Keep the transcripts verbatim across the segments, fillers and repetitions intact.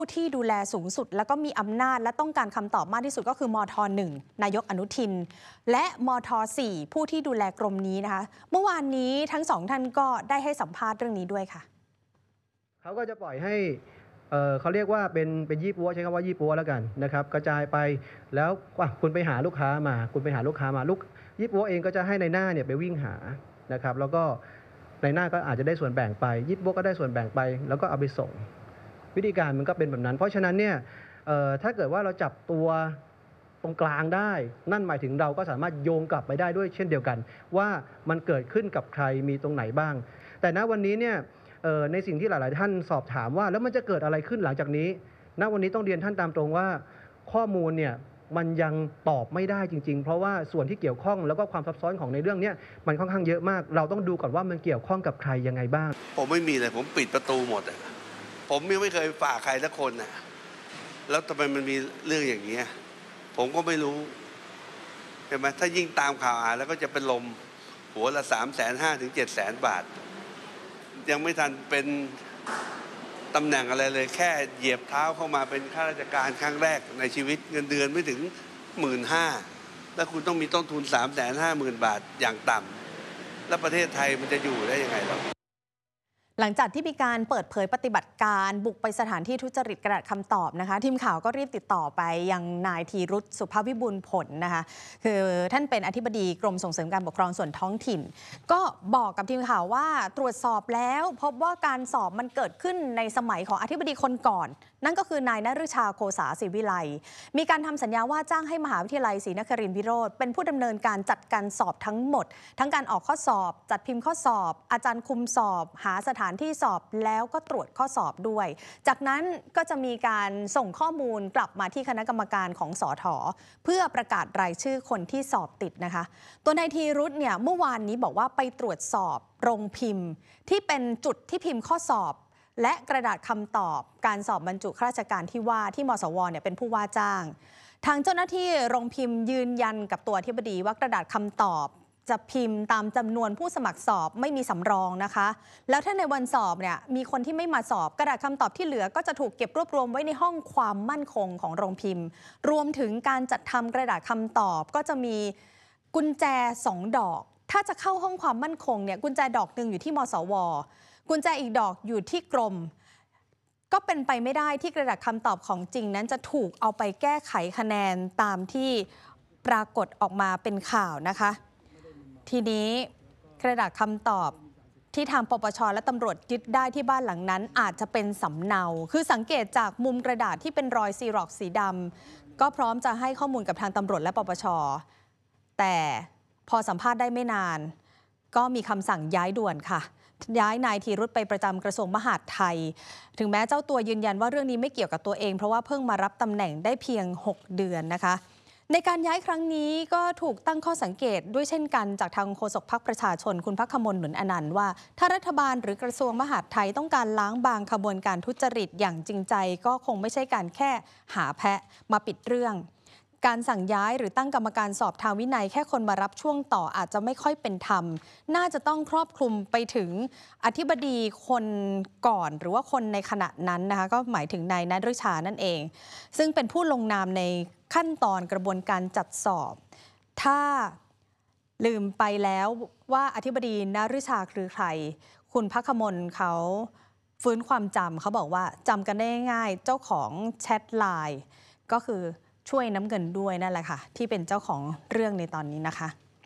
ผู้ที่ดูแลสูงสุดแล้วก็มีอำนาจและต้องการคำตอบมากที่สุดก็คือมทหนึ่งนายกอนุทินและมทสี่ผู้ที่ดูแลกรมนี้นะคะเมื่อวานนี้ทั้งสองท่านก็ได้ให้สัมภาษณ์เรื่องนี้ด้วยค่ะเขาก็จะปล่อยให้เอ่อเขาเรียกว่าเป็นเป็นยี่ปัวใช้คำว่ายี่ปัวแล้วกันนะครับกระจายไปแล้วคุณไปหาลูกค้ามาคุณไปหาลูกค้ามาลูกยี่ปัวเองก็จะให้ในหน้าเนี่ยไปวิ่งหานะครับแล้วก็ในหน้าก็อาจจะได้ส่วนแบ่งไปยี่ปัวก็ได้ส่วนแบ่งไปแล้วก็เอาไปส่งวิธีการมันก็เป็นแบบนั้นเพราะฉะนั้นเนี่ยถ้าเกิดว่าเราจับตัวตรงกลางได้นั่นหมายถึงเราก็สามารถโยงกลับไปได้ด้วยเช่นเดียวกันว่ามันเกิดขึ้นกับใครมีตรงไหนบ้างแต่ณวันนี้เนี่ยในสิ่งที่หลายๆท่านสอบถามว่าแล้วมันจะเกิดอะไรขึ้นหลังจากนี้ณวันนี้ต้องเรียนท่านตามตรงว่าข้อมูลเนี่ยมันยังตอบไม่ได้จริงๆเพราะว่าส่วนที่เกี่ยวข้องแล้วก็ความซับซ้อนของในเรื่องนี้มันค่อนข้างเยอะมากเราต้องดูก่อนว่ามันเกี่ยวข้องกับใครยังไงบ้างผมไม่มีเลยผมปิดประตูหมดอ่ะผมยังไม่เคยฝากใครสักคนน่ะแล้วทำไมมันมีเรื่องอย่างนี้ผมก็ไม่รู้ใช่ไหมถ้ายิ่งตามข่าวอ่านแล้วก็จะเป็นลมหัวละสามแสนห้าถึงเจ็ดแสนบาทยังไม่ทันเป็นตำแหน่งอะไรเลยแค่เหยียบเท้าเข้ามาเป็นข้าราชการครั้งแรกในชีวิตเงินเดือนไม่ถึงหมื่นห้าแล้วคุณต้องมีต้นทุนสามแสนห้าหมื่นบาทอย่างต่ำแล้วประเทศไทยมันจะอยู่ได้ยังไงหรอหลังจากที่มีการเปิดเผยปฏิบัติการบุกไปสถานที่ทุจริตกระดาษคำตอบนะคะทีมข่าวก็รีบติดต่อไปยังนายธีรุธสุภวิบูลย์ผลนะคะคือท่านเป็นอธิบดีกรมส่งเสริมการปกครองส่วนท้องถิ่นก็บอกกับทีมข่าวว่าตรวจสอบแล้วพบว่าการสอบมันเกิดขึ้นในสมัยของอธิบดีคนก่อนนั่นก็คือนายนฤชาโคสาศรีวิไลมีการทำสัญญาว่าจ้างให้มหาวิทยาลัยศรีนครินทรวิโรธเป็นผู้ดำเนินการจัดการสอบทั้งหมดทั้งการออกข้อสอบจัดพิมพ์ข้อสอบอาจารย์คุมสอบหาสถานที่สอบแล้วก็ตรวจข้อสอบด้วยจากนั้นก็จะมีการส่งข้อมูลกลับมาที่คณะกรรมการของสท.เพื่อประกาศรายชื่อคนที่สอบติดนะคะตัวนายธีรุธเนี่ยเมื่อวานนี้บอกว่าไปตรวจสอบโรงพิมพ์ที่เป็นจุดที่พิมพ์ข้อสอบและกระดาษคำตอบการสอบบรรจุข้าราชการที่ว่าที่มสวเนี่ยเป็นผู้ว่าจ้างทางเจ้าหน้าที่โรงพิมพ์ยืนยันกับตัวอธิบดีว่ากระดาษคำตอบจะพิมพ์ตามจำนวนผู้สมัครสอบไม่มีสำรองนะคะแล้วถ้าในวันสอบเนี่ยมีคนที่ไม่มาสอบกระดาษคำตอบที่เหลือก็จะถูกเก็บรวบรวมไว้ในห้องความมั่นคงของโรงพิมพ์รวมถึงการจัดทำกระดาษคำตอบก็จะมีกุญแจสองดอกถ้าจะเข้าห้องความมั่นคงเนี่ยกุญแจดอกหนึ่งอยู่ที่มสวกุญแจอีกดอกอยู่ที่กรมก็เป็นไปไม่ได้ที่กระดาษคำตอบของจริงนั้นจะถูกเอาไปแก้ไขคะแนนตามที่ปรากฏออกมาเป็นข่าวนะคะทีนี้กระดาษคำตอบที่ทางปปช.และตำรวจยึดได้ที่บ้านหลังนั้นอาจจะเป็นสำเนาคือสังเกตจากมุมกระดาษที่เป็นรอยซีร็อกสีดำก็พร้อมจะให้ข้อมูลกับทางตำรวจและปปช.แต่พอสัมภาษณ์ได้ไม่นานก็มีคำสั่งย้ายด่วนค่ะย้ายนายธีรุธไปประจำกระทรวงมหาดไทยถึงแม้เจ้าตัวยืนยันว่าเรื่องนี้ไม่เกี่ยวกับตัวเองเพราะว่าเพิ่งมารับตำแหน่งได้เพียงหกเดือนนะคะในการย้ายครั้งนี้ก็ถูกตั้งข้อสังเกตด้วยเช่นกันจากทางโฆษกพรรคประชาชนคุณภัคมล หนุนอนันต์ว่าถ้ารัฐบาลหรือกระทรวงมหาดไทยต้องการล้างบางขบวนการทุจริตอย่างจริงใจก็คงไม่ใช่การแค่หาแพะมาปิดเรื่องการสั่งย้ายหรือตั้งกรรมการสอบทางวินัยแค่คนมารับช่วงต่ออาจจะไม่ค่อยเป็นธรรมน่าจะต้องครอบคลุมไปถึงอธิบดีคนก่อนหรือว่าคนในขณะนั้นนะคะก็หมายถึงนายณฤชานั่นเองซึ่งเป็นผู้ลงนามในขั้นตอนกระบวนการจัดสอบถ้าลืมไปแล้วว่าอธิบดีณฤชาคือใครคุณภัคมลเขาฟื้นความจำเขาบอกว่าจำกันได้ง่ายเจ้าของแชทไลน์ก็คือช่วยน้ำเงินด้วยนั่นแหละค่ะที่เป็นเจ้าของเรื่องในตอนนี้นะคะ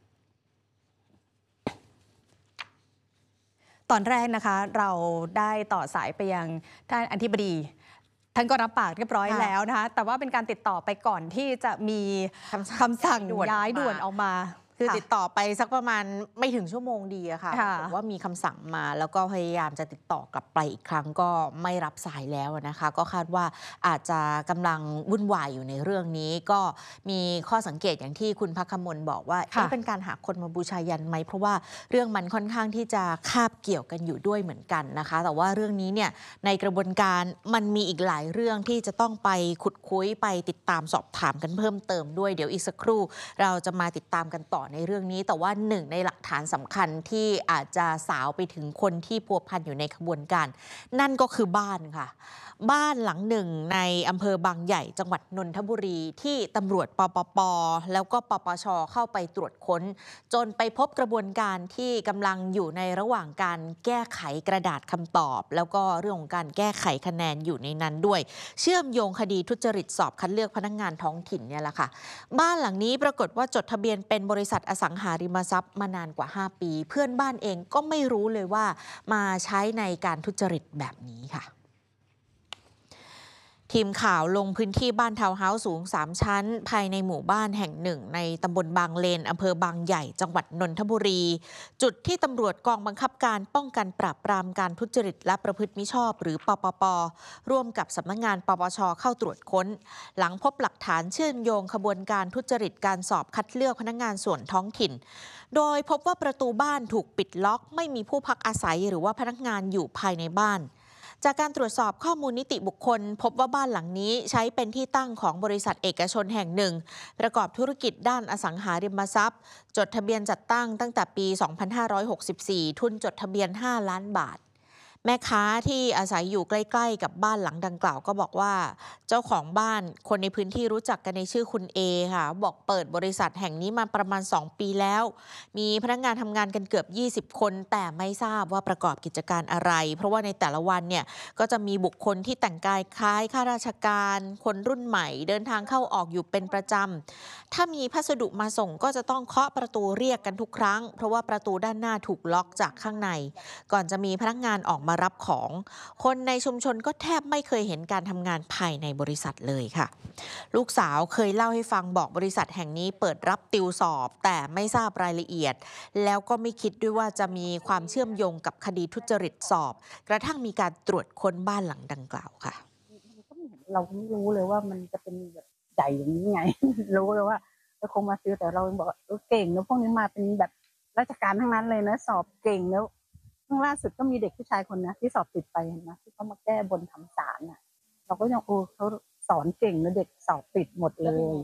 ตอนแรกนะคะเราได้ต่อสายไปยังท่านอธิบดีท่านก็รับปากเรียบร้อยแล้วนะคะแต่ว่าเป็นการติดต่อไปก่อนที่จะมีคำสั่งย้ายด่วนออกมาคือติดต่อไปสักประมาณไม่ถึงชั่วโมงดีอะค่ะบอกว่ามีคำสั่งมาแล้วก็พยายามจะติดต่อกลับไปอีกครั้งก็ไม่รับสายแล้วนะคะก็คาดว่าอาจจะกำลังวุ่นวายอยู่ในเรื่องนี้ก็มีข้อสังเกตอย่างที่คุณภัคมลบอกว่าเป็นการหาคนมาบูชายันไหมเพราะว่าเรื่องมันค่อนข้างที่จะคาบเกี่ยวกันอยู่ด้วยเหมือนกันนะคะแต่ว่าเรื่องนี้เนี่ยในกระบวนการมันมีอีกหลายเรื่องที่จะต้องไปขุดคุยไปติดตามสอบถามกันเพิ่มเติมด้วยเดี๋ยวอีกสักครู่เราจะมาติดตามกันต่อในเรื่องนี้แต่ว่าหนึ่งในหลักฐานสำคัญที่อาจจะสาวไปถึงคนที่พัวพันอยู่ในขบวนการนั่นก็คือบ้านค่ะบ้านหลังหนึ่งในอำเภอบางใหญ่จังหวัดนนทบุรีที่ตำรวจปปปแล้วก็ปปชเข้าไปตรวจค้นจนไปพบกระบวนการที่กำลังอยู่ในระหว่างการแก้ไขกระดาษคำตอบแล้วก็เรื่องของการแก้ไขคะแนนอยู่ในนั้นด้วยเชื่อมโยงคดีทุจริตสอบคัดเลือกพนักงานท้องถิ่นเนี่ยแหละค่ะบ้านหลังนี้ปรากฏว่าจดทะเบียนเป็นบริษัทอสังหาริมทรัพย์มานานกว่าห้าปีเพื่อนบ้านเองก็ไม่รู้เลยว่ามาใช้ในการทุจริตแบบนี้ค่ะทีมข่าวลงพื้นที่บ้านทาวน์เฮาส์สูงสามชั้นภายในหมู่บ้านแห่งหนึ่งในตำบลบางเลนอำเภอบางใหญ่จังหวัดนนทบุรีจุดที่ตำรวจกองบังคับการป้องกันปราบปรามการทุจริตและประพฤติมิชอบหรือปปปร่วมกับสำนักงานปปชเข้าตรวจค้นหลังพบหลักฐานเชื่อมโยงขบวนการทุจริตการสอบคัดเลือกพนักงานส่วนท้องถิ่นโดยพบว่าประตูบ้านถูกปิดล็อกไม่มีผู้พักอาศัยหรือว่าพนักงานอยู่ภายในบ้านจากการตรวจสอบข้อมูลนิติบุคคลพบว่าบ้านหลังนี้ใช้เป็นที่ตั้งของบริษัทเอกชนแห่งหนึ่งประกอบธุรกิจด้านอสังหาริมทรัพย์จดทะเบียนจัดตั้งตั้งแต่ปี สองพันห้าร้อยหกสิบสี่ ทุนจดทะเบียน ห้า ล้านบาทแม่ค้าที่อาศัยอยู่ใกล้ๆกับบ้านหลังดังกล่าวก็บอกว่าเจ้าของบ้านคนในพื้นที่รู้จักกันในชื่อคุณเอค่ะบอกเปิดบริษัทแห่งนี้มาประมาณสองปีแล้วมีพนักงานทำงานกันเกือบยี่สิบคนแต่ไม่ทราบว่าประกอบกิจการอะไรเพราะว่าในแต่ละวันเนี่ยก็จะมีบุคคลที่แต่งกายคล้ายข้าราชการคนรุ่นใหม่เดินทางเข้าออกอยู่เป็นประจำถ้ามีพัสดุมาส่งก็จะต้องเคาะประตูเรียกกันทุกครั้งเพราะว่าประตูด้านหน้าถูกล็อกจากข้างในก่อนจะมีพนักงานออกมารับของคนในชุมชนก็แทบไม่เคยเห็นการทำงานภายในบริษัทเลยค่ะลูกสาวเคยเล่าให้ฟังบอกบริษัทแห่งนี้เปิดรับติวสอบแต่ไม่ทราบรายละเอียดแล้วก็ไม่คิดด้วยว่าจะมีความเชื่อมโยงกับคดีทุจริตสอบกระทั่งมีการตรวจค้นบ้านหลังดังกล่าวค่ะเราไม่รู้เลยว่ามันจะเป็นแบบใหญ่อย่างนี้ไง รู้เลยว่าเราคงมาซื้อแต่เราบอกว่าเก่งนะพวกนี้มาเป็นแบบราชการทั้งนั้นเลยนะสอบเก่งแล้วล่าสุดก็มีเด็กผู้ชายคนนะที่สอบติดไปนะที่เขามาแก้บนทำศาลน่ะเราก็ยังโอ้เขาสอนเก่งนะเด็กสอบติดหมดเลย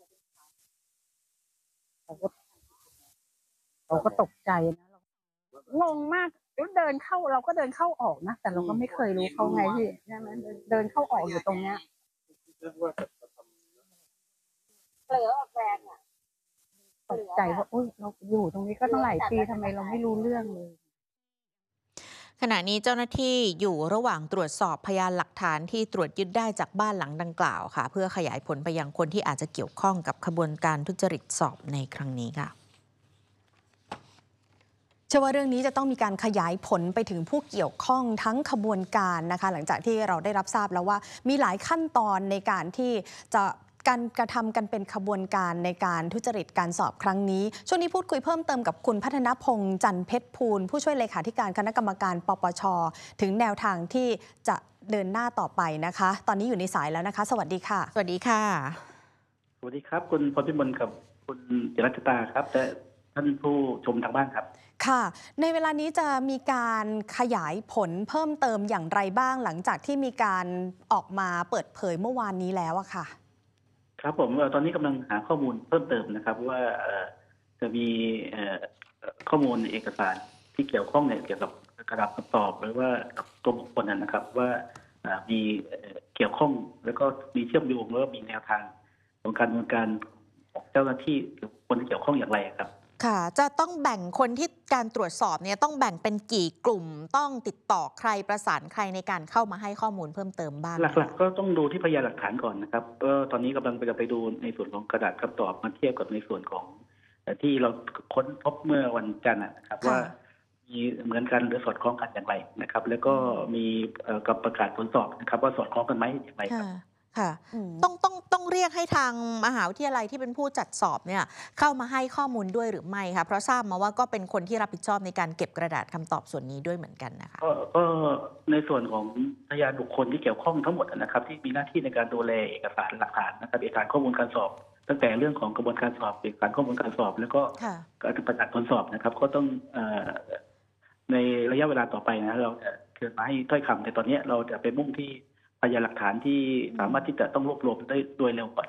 เราก็เราก็ตกใจนะงงมากแล้วเดินเข้าเราก็เดินเข้าออกนะแต่เราก็ไม่เคยรู้เขาไงพี่ใช่ไหมเดินเข้าออกอยู่ตรงเนี้ยเปลือออกแรงอ่ะตกใจว่าอุ้ยเราอยู่ตรงนี้ก็ตั้งหลายปีทำไมเราไม่รู้เรื่องเลยขณะนี้เจ้าหน้าที่อยู่ระหว่างตรวจสอบพยานหลักฐานที่ตรวจยึดได้จากบ้านหลังดังกล่าวค่ะเพื่อขยายผลไปยังคนที่อาจจะเกี่ยวข้องกับขบวนการทุจริตสอบในครั้งนี้ค่ะเชื่อว่าเรื่องนี้จะต้องมีการขยายผลไปถึงผู้เกี่ยวข้องทั้งขบวนการนะคะหลังจากที่เราได้รับทราบแล้วว่ามีหลายขั้นตอนในการที่จะการกระทำกันเป็นขบวนการในการทุจริตการสอบครั้งนี้ช่วงนี้พูดคุยเพิ่มเติมกับคุณพัฒนพงษ์จันทร์เพชรภูลผู้ช่วยเลขาธิการคณะกรรมการปปชถึงแนวทางที่จะเดินหน้าต่อไปนะคะตอนนี้อยู่ในสายแล้วนะคะสวัสดีค่ะสวัสดีค่ะสวัสดีครับคุณพรพิมลกับคุณจิรัชตาครับและท่านผู้ชมทางบ้านครับค่ะในเวลานี้จะมีการขยายผลเพิ่มเติมอย่างไรบ้างหลังจากที่มีการออกมาเปิดเผยเมื่อวานนี้แล้วอะค่ะครับผมตอนนี้กำลังหาข้อมูลเพิ่มเติมนะครับว่าจะมีข้อมูลเอกสารที่เกี่ยวข้องเนี่ยเกี่ยวกับกระดาษคำตอบหรือว่ากับตัวบุคคลนะครับว่ามีเกี่ยวข้องแล้วก็มีเชื่อมโยงแล้วก็มีแนวทางของการดำเนินการของเจ้าหน้าที่หรือคนที่เกี่ยวข้องอย่างไรครับค่ะจะต้องแบ่งคนที่การตรวจสอบเนี่ยต้องแบ่งเป็นกี่กลุ่มต้องติดต่อใครประสานใครในการเข้ามาให้ข้อมูลเพิ่มเติมบ้างหลักๆก็ต้องดูที่พยานหลักฐานก่อนนะครับก็ตอนนี้กำลังจะไปดูในส่วนของกระดาษคำตอบมาเทียบกับในส่วนของที่เราค้นพบเมื่อวันจันทร์นะครับว่ามีเหมือนกันหรือสอดคล้องกันอย่างไรนะครับแล้วก็มีกับประกาศผลสอบนะครับว่าสอดคล้องกันไหมอย่างไรครับค่ะต้องต้องต้องเรียกให้ทางมหาวิทยาลัยที่เป็นผู้จัดสอบเนี่ยเข้ามาให้ข้อมูลด้วยหรือไม่คะเพราะทราบมาว่าก็เป็นคนที่รับผิดชอบในการเก็บกระดาษคำตอบส่วนนี้ด้วยเหมือนกันนะคะก็ในส่วนของพยานบุคคลที่เกี่ยวข้องทั้งหมดนะครับที่มีหน้าที่ในการดูแลเอกสารหลักฐานนะครับเอกสารข้อมูลการสอบตั้งแต่เรื่องของกระบวนการสอบเอกสารข้อมูลการสอบแล้วก็การประกาศผลสอบนะครับก็ต้องในระยะเวลาต่อไปนะเราจะเกิดมาให้ถ้อยคำแต่ตอนนี้เราจะไปมุ่งที่พยานหลักฐานที่สามารถที่จะต้องรวบรวมได้โดยเร็วก่อนครับ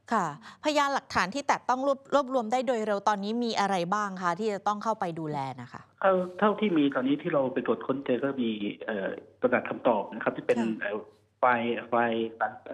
ค่ะพยานหลักฐานที่แต่ต้องรวบรวบรวมได้โดยเร็วตอนนี้มีอะไรบ้างคะที่จะต้องเข้าไปดูแลนะคะเท่าเท่าที่มีตอนนี้ที่เราไปตรวจค้นเจอก็มีเอ่อกระดาษคำตอบนะครับที่เป็นค่ะเอ่อไฟล์ไฟล์